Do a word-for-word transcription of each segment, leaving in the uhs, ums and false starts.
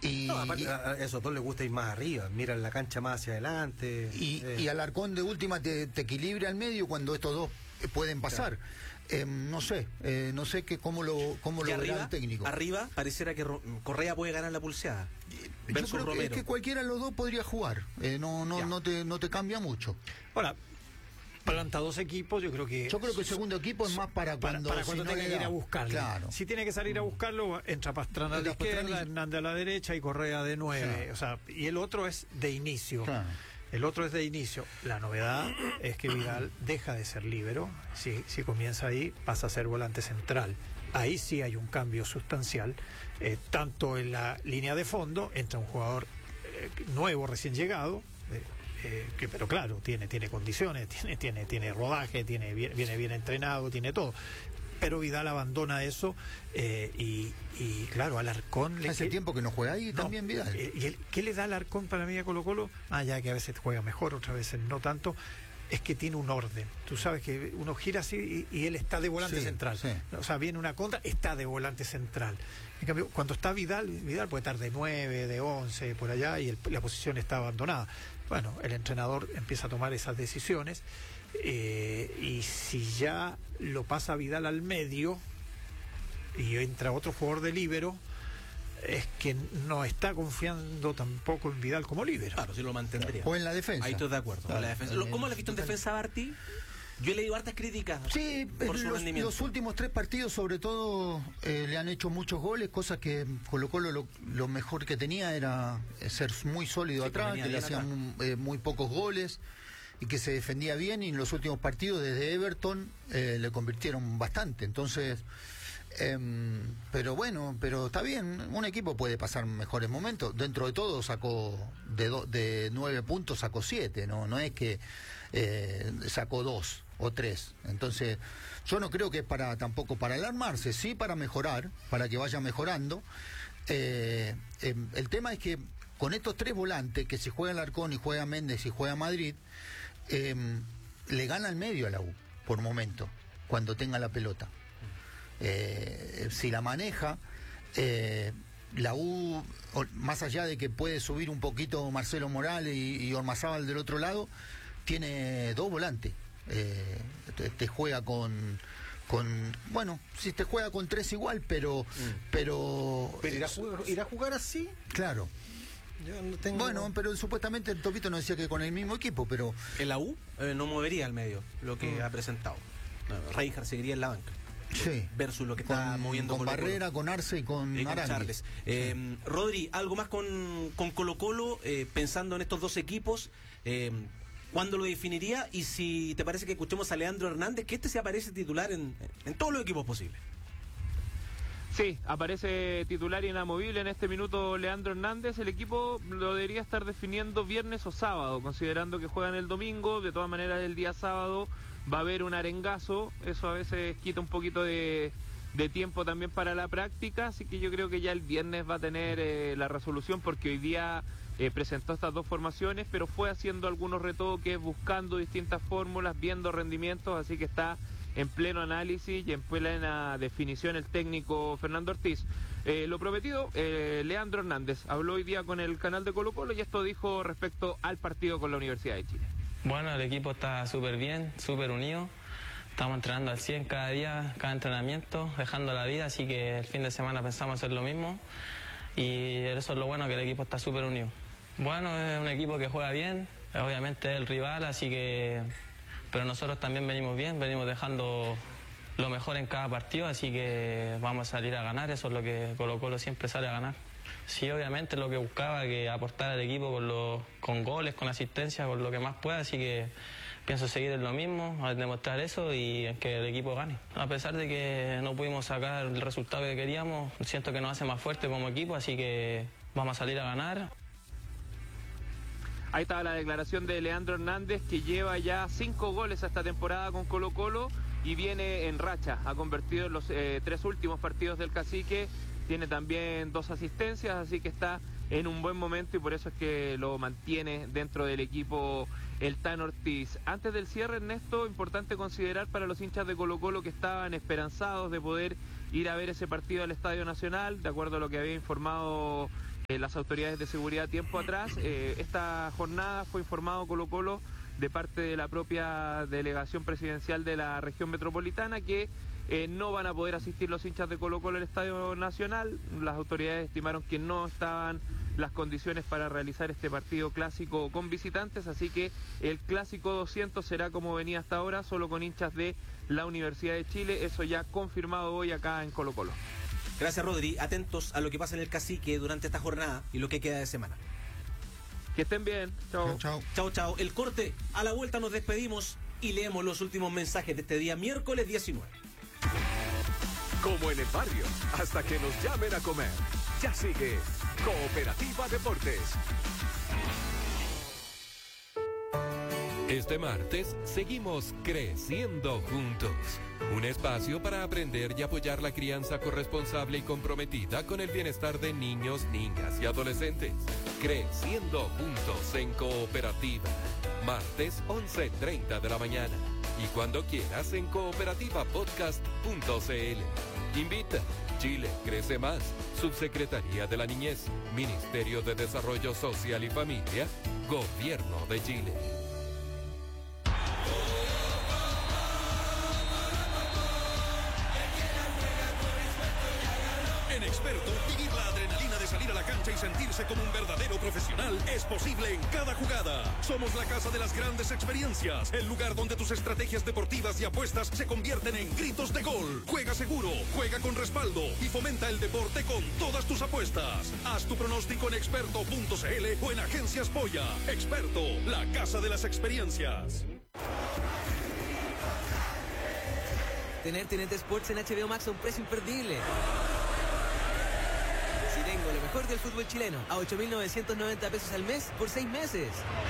Y, no, aparte, a esos dos les gusta ir más arriba, miran la cancha más hacia adelante. Y, eh. y Alarcón de última te, te equilibra al medio cuando estos dos pueden pasar. Claro. Eh, no sé, eh, no sé que cómo lo cómo lo arriba, verá el técnico. Arriba pareciera que Correa puede ganar la pulseada. Yo versus creo que, Romero. es que cualquiera de los dos podría jugar. Eh, no, no, no te, no te cambia mucho. Ahora, planta dos equipos, yo creo que... Yo creo que el segundo equipo es más para cuando... Para, para cuando si no tenga que ir a buscarlo. Claro. Si tiene que salir a buscarlo, entra Pastrana a la izquierda, Hernández a la derecha y Correa de nueve. Claro. O sea, y el otro es de inicio. Claro. El otro es de inicio. La novedad es que Vidal deja de ser líbero. Si, si comienza ahí, pasa a ser volante central. Ahí sí hay un cambio sustancial. Eh, tanto en la línea de fondo, entra un jugador eh, nuevo, recién llegado, eh, Eh, que, pero claro, tiene, tiene condiciones, tiene, tiene, tiene rodaje, tiene, viene bien entrenado, tiene todo. Pero Vidal abandona eso eh, y, y claro, Alarcón... Le, Hace que, tiempo que no juega ahí no, también Vidal. Eh, ¿Y el, qué le da Alarcón para mí a Colo Colo? Ah, ya que a veces juega mejor, otras veces no tanto. Es que tiene un orden. Tú sabes que uno gira así y, y él está de volante sí, central. Sí. O sea, viene una contra, está de volante central. En cambio, cuando está Vidal, Vidal puede estar de nueve, de once, por allá, y el, la posición está abandonada. Bueno, el entrenador empieza a tomar esas decisiones, eh, y si ya lo pasa Vidal al medio y entra otro jugador de líbero, es que no está confiando tampoco en Vidal como líbero. Claro, si lo mantendría. O en la defensa. Ahí estoy de acuerdo. Claro, la defensa. ¿Cómo lo has visto en defensa, Barty? Yo he leído hartas críticas sí, por su los, rendimiento. Los últimos tres partidos, sobre todo, eh, le han hecho muchos goles, cosa que Colo Colo lo, lo mejor que tenía era ser muy sólido sí, atrás, que le hacían eh, muy pocos goles y que se defendía bien, y en los últimos partidos desde Everton eh, le convirtieron bastante. Entonces, eh, pero bueno, pero está bien, un equipo puede pasar mejores momentos. Dentro de todo sacó de, do, de nueve puntos, sacó siete, no, no es que eh, sacó dos o tres. Entonces, yo no creo que es para tampoco para alarmarse, sí para mejorar, para que vaya mejorando. Eh, eh, el tema es que con estos tres volantes, que si juega Alarcón y juega Méndez y juega Madrid, eh, le gana al medio a la U, por momento, cuando tenga la pelota. Eh, si la maneja, eh, la U, más allá de que puede subir un poquito Marcelo Morales y, y Ormazábal del otro lado, tiene dos volantes. Eh, te, te juega con... con bueno, si te juega con tres igual, pero... Mm. Pero, pero ¿irá a jugar, ¿irá a jugar así? Claro. Yo no tengo... Bueno, pero supuestamente el Topito nos decía que con el mismo equipo, pero... En la U eh, no movería al medio lo que mm. ha presentado. No, Reinhardt seguiría en la banca. Sí. Versus lo que con, está moviendo con Colo-Colo. Barrera, con Arce y con, y con Aranguis. Charles. Eh, sí. Rodri, algo más con, con Colo Colo, eh, pensando en estos dos equipos, eh, ¿cuándo lo definiría? Y si te parece que escuchemos a Leandro Hernández, que este se aparece titular en, en todos los equipos posibles. Sí, aparece titular inamovible en este minuto Leandro Hernández. El equipo lo debería estar definiendo viernes o sábado, considerando que juegan el domingo. De todas maneras, el día sábado va a haber un arengazo. Eso a veces quita un poquito de, de tiempo también para la práctica. Así que yo creo que ya el viernes va a tener eh, la resolución, porque hoy día eh, presentó estas dos formaciones, pero fue haciendo algunos retoques, buscando distintas fórmulas, viendo rendimientos. Así que está en pleno análisis y en plena definición el técnico Fernando Ortiz. Eh, lo prometido, eh, Leandro Hernández habló hoy día con el canal de Colo Colo y esto dijo respecto al partido con la Universidad de Chile. Bueno, el equipo está súper bien, súper unido. Estamos entrenando al cien cada día, cada entrenamiento, dejando la vida, así que el fin de semana pensamos hacer lo mismo. Y eso es lo bueno, que el equipo está súper unido. Bueno, es un equipo que juega bien, obviamente es el rival, así que... pero nosotros también venimos bien, venimos dejando lo mejor en cada partido, así que vamos a salir a ganar. Eso es lo que Colo Colo siempre sale a ganar. Sí, obviamente lo que buscaba, que aportar al equipo con, los, con goles, con asistencia, con lo que más pueda, así que pienso seguir en lo mismo, a demostrar eso y que el equipo gane. A pesar de que no pudimos sacar el resultado que queríamos, siento que nos hace más fuerte como equipo, así que vamos a salir a ganar. Ahí estaba la declaración de Leandro Hernández, que lleva ya cinco goles esta temporada con Colo Colo y viene en racha. Ha convertido en los eh, tres últimos partidos del Cacique, tiene también dos asistencias, así que está en un buen momento y por eso es que lo mantiene dentro del equipo el Tan Ortiz. Antes del cierre, Ernesto, importante considerar para los hinchas de Colo Colo que estaban esperanzados de poder ir a ver ese partido al Estadio Nacional, de acuerdo a lo que había informado eh, la las autoridades de seguridad tiempo atrás. Eh, esta jornada fue informado Colo-Colo de parte de la propia delegación presidencial de la región metropolitana que eh, no van a poder asistir los hinchas de Colo-Colo al Estadio Nacional. Las autoridades estimaron que no estaban las condiciones para realizar este partido clásico con visitantes, así que el clásico doscientos será como venía hasta ahora, solo con hinchas de la Universidad de Chile. Eso ya confirmado hoy acá en Colo-Colo. Gracias, Rodri. Atentos a lo que pasa en el Cacique durante esta jornada y lo que queda de semana. Que estén bien. Chao. Chao. Chao, chao. El corte. A la vuelta nos despedimos y leemos los últimos mensajes de este día miércoles diecinueve. Como en el barrio, hasta que nos llamen a comer. Ya sigue Cooperativa Deportes. Este martes seguimos creciendo juntos. Un espacio para aprender y apoyar la crianza corresponsable y comprometida con el bienestar de niños, niñas y adolescentes. Creciendo juntos en Cooperativa. Martes once treinta de la mañana. Y cuando quieras en cooperativa podcast punto c l. Invita. Chile crece más. Subsecretaría de la Niñez. Ministerio de Desarrollo Social y Familia. Gobierno de Chile. En Experto, vivir la adrenalina de salir a la cancha y sentirse como un verdadero profesional es posible en cada jugada. Somos la casa de las grandes experiencias, el lugar donde tus estrategias deportivas y apuestas se convierten en gritos de gol. Juega seguro, juega con respaldo y fomenta el deporte con todas tus apuestas. Haz tu pronóstico en experto punto c l o en Agencias Polla. Experto, la casa de las experiencias. Tener T N T Sports en H B O Max a un precio imperdible. Si tengo lo mejor del fútbol chileno a ocho mil novecientos noventa pesos al mes por seis meses.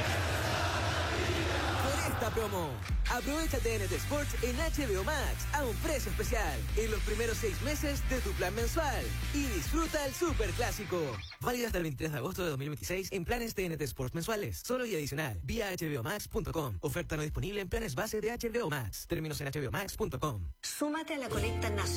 Por esta promo, aprovecha T N T Sports en H B O Max a un precio especial en los primeros seis meses de tu plan mensual y disfruta el super clásico. Válido hasta el veintitrés de agosto de dos mil veintiséis en planes T N T Sports mensuales, solo y adicional, vía h b o max punto com. Oferta no disponible en planes base de H B O Max. Términos en h b o max punto com. Súmate a la colecta nacional.